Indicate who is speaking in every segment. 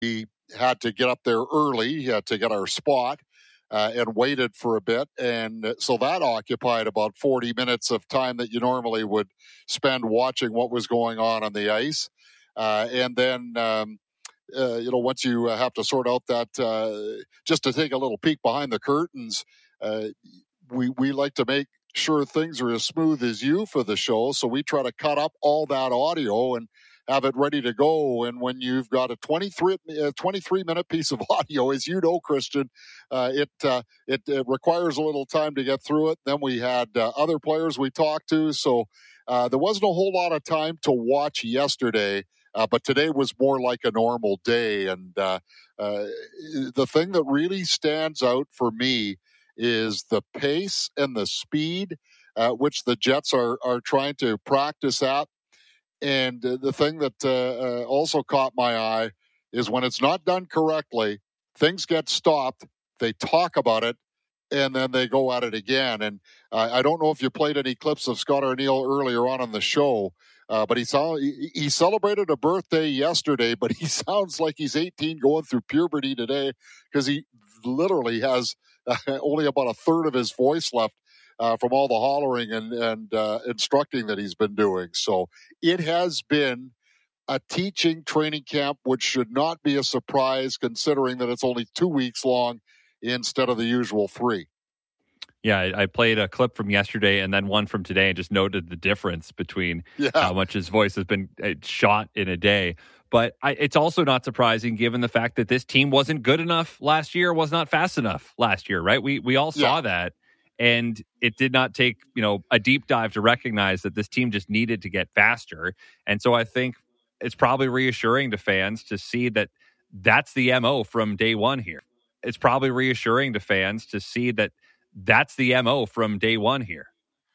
Speaker 1: We had to get up there early to get our spot and waited for a bit. And so that occupied about 40 minutes of time that you normally would spend watching what was going on the ice. And then, once you have to sort out that, just to take a little peek behind the curtains, we like to make sure things are as smooth as you for the show. So we try to cut up all that audio and have it ready to go. And when you've got a 23-minute piece of audio, as you know, Christian, it requires a little time to get through it. Then we had other players we talked to. So there wasn't a whole lot of time to watch yesterday. But today was more like a normal day. And the thing that really stands out for me is the pace and the speed at which the Jets are trying to practice at. And the thing that also caught my eye is when it's not done correctly, things get stopped, they talk about it, and then they go at it again. And I don't know if you played any clips of Scott Arniel earlier on in the show, but he celebrated a birthday yesterday, but he sounds like he's 18 going through puberty today because he literally has only about a third of his voice left from all the hollering and instructing that he's been doing. So it has been a teaching training camp, which should not be a surprise considering that it's only 2 weeks long instead of the usual 3.
Speaker 2: Yeah, I played a clip from yesterday and then one from today and just noted the difference between how much his voice has been shot in a day. But it's also not surprising given the fact that this team wasn't good enough last year, was not fast enough last year, right? We all saw that. And it did not take, a deep dive to recognize that this team just needed to get faster. And so I think it's probably reassuring to fans to see that that's the MO from day one here. It's probably reassuring to fans to see that that's the MO from day one here.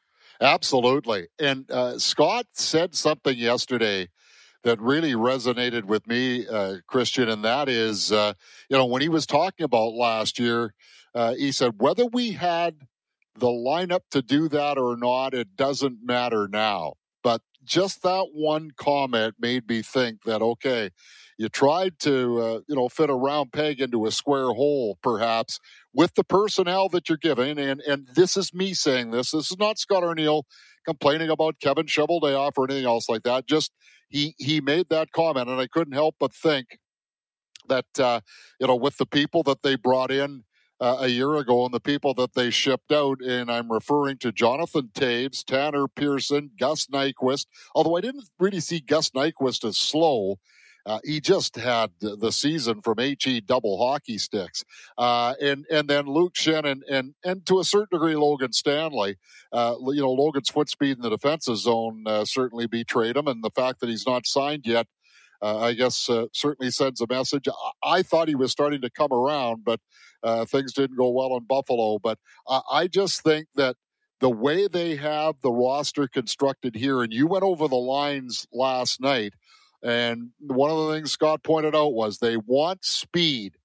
Speaker 1: Absolutely. And Scott said something yesterday that really resonated with me, Christian, and that is, when he was talking about last year, he said, whether we had the lineup to do that or not, it doesn't matter now. But just that one comment made me think that, okay, you tried to, fit a round peg into a square hole, perhaps, with the personnel that you're given. And this is me saying this. This is not Scott Arniel complaining about Kevin Cheveldayoff or anything else like that. Just he made that comment, and I couldn't help but think that, with the people that they brought in a year ago and the people that they shipped out, and I'm referring to Jonathan Toews, Tanner Pearson, Gus Nyquist, although I didn't really see Gus Nyquist as slow. He just had the season from HE double hockey sticks. And then Luke Schenn and to a certain degree Logan Stanley. Logan's foot speed in the defensive zone certainly betrayed him, and the fact that he's not signed yet, I guess, certainly sends a message. I thought he was starting to come around, but things didn't go well in Buffalo. But I just think that the way they have the roster constructed here, and you went over the lines last night, and one of the things Scott pointed out was they want speed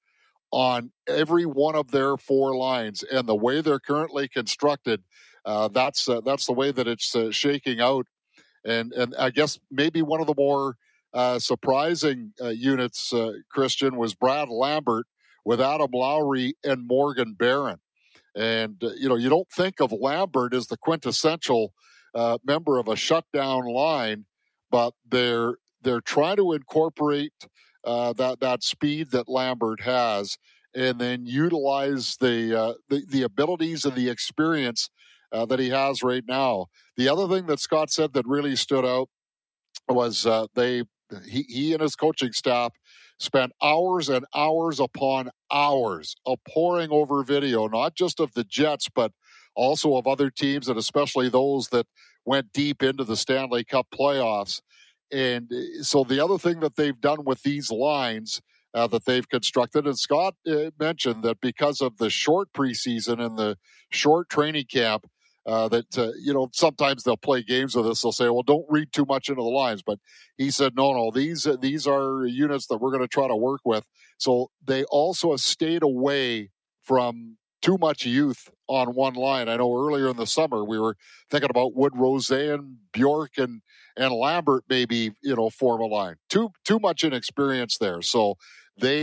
Speaker 1: on every one of their 4 lines, and the way they're currently constructed, that's the way that it's shaking out. And I guess maybe one of the more surprising units, Christian, was Brad Lambert with Adam Lowry and Morgan Barron. And, you don't think of Lambert as the quintessential member of a shutdown line, but they're trying to incorporate that speed that Lambert has, and then utilize the abilities and the experience that he has right now. The other thing that Scott said that really stood out was he and his coaching staff spent hours and hours upon hours of poring over video, not just of the Jets, but also of other teams, and especially those that went deep into the Stanley Cup playoffs. And so the other thing that they've done with these lines that they've constructed, and Scott mentioned that because of the short preseason and the short training camp, sometimes they'll play games with us. They'll say, well, don't read too much into the lines. But he said, no, these are units that we're going to try to work with. So they also have stayed away from too much youth on one line. I know earlier in the summer we were thinking about would Roseanne, Bjork, and Lambert maybe form a line. Too much inexperience there. So